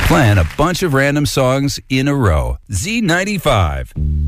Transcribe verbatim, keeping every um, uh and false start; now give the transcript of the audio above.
Playing a bunch of random songs in a row. Z ninety-five.